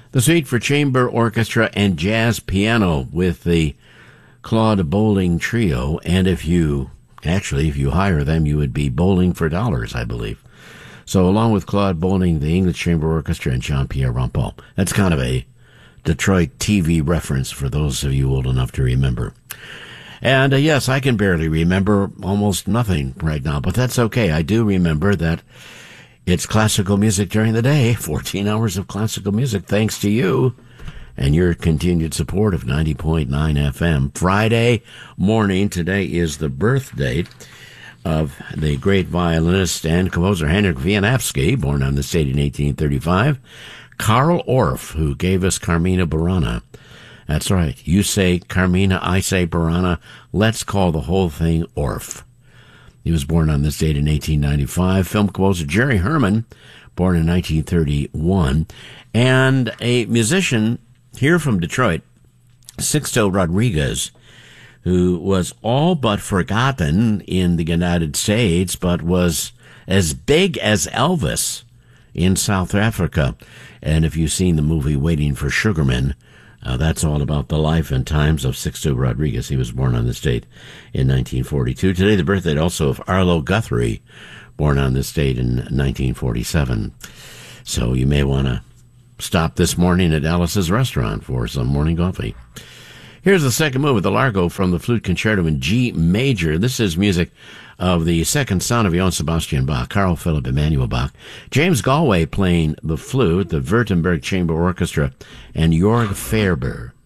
The Suite for Chamber Orchestra and Jazz Piano with the Claude Bowling Trio. And if you hire them, you would be bowling for dollars, I believe. So along with Claude Bowling, the English Chamber Orchestra, and Jean-Pierre Rampal. That's kind of a Detroit TV reference for those of you old enough to remember. And yes, I can barely remember almost nothing right now, but that's okay. I do remember that it's classical music during the day, 14 hours of classical music, thanks to you and your continued support of 90.9 FM. Friday morning, today is the birth date of the great violinist and composer Henryk Wieniawski, born on this date in 1835. Carl Orff, who gave us Carmina Burana. That's right. You say Carmina, I say Burana. Let's call the whole thing Orff. He was born on this date in 1895. Film composer Jerry Herman, born in 1931. And a musician here from Detroit, Sixto Rodriguez, who was all but forgotten in the United States, but was as big as Elvis in South Africa. And if you've seen the movie Waiting for Sugarman, that's all about the life and times of Sixto Rodriguez. He was born on this date in 1942. Today, the birthday also of Arlo Guthrie, born on this date in 1947. So you may want to stop this morning at Alice's restaurant for some morning coffee. Here's the second move of the Largo from the Flute Concerto in G major. This is music of the second son of Johann Sebastian Bach, Carl Philipp Emanuel Bach. James Galway playing the flute, the Württemberg Chamber Orchestra, and Jorg Ferber